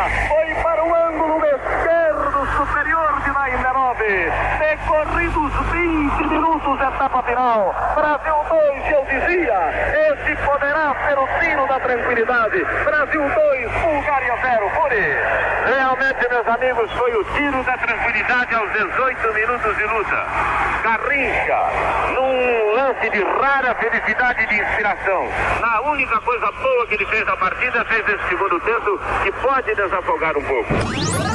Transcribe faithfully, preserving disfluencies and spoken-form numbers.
foi para o ângulo esquerdo superior de Nainda nove. Decorridos vinte minutos, etapa final. Brasil dois, eu dizia, esse poderá ser o tiro da tranquilidade. Brasil dois, Bulgária zero. Fure. Realmente, meus amigos, foi o tiro da tranquilidade aos dezoito minutos de luta. Garrincha, num lance de rara felicidade e de inspiração. Na única coisa boa que ele fez na partida, fez esse segundo tempo que pode desafogar um pouco.